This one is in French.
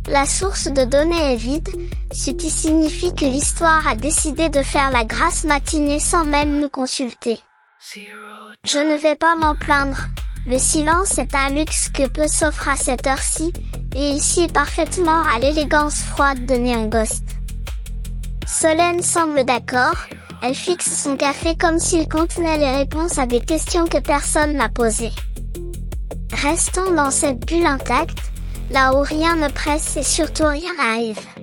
La source de données est vide, ce qui signifie que l'histoire a décidé de faire la grasse matinée sans même nous consulter. Je ne vais pas m'en plaindre. Le silence est un luxe que peu s'offre à cette heure-ci, et il sied parfaitement à l'élégance froide de Nirnghost. Solène semble d'accord, elle fixe son café comme s'il contenait les réponses à des questions que personne n'a posées. Restons dans cette bulle intacte, là où rien ne presse et surtout rien n'arrive.